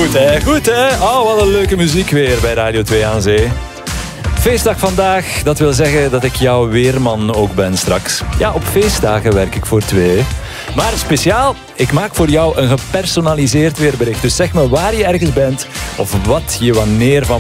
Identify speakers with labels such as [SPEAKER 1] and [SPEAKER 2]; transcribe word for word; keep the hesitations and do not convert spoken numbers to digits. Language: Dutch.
[SPEAKER 1] Goed hè, goed hè. Oh, wat een leuke muziek weer bij Radio twee aan Zee. Feestdag vandaag, dat wil zeggen dat ik jouw weerman ook ben straks. Ja, op feestdagen werk ik voor twee. Maar speciaal, ik maak voor jou een gepersonaliseerd weerbericht. Dus zeg me waar je ergens bent of wat je wanneer van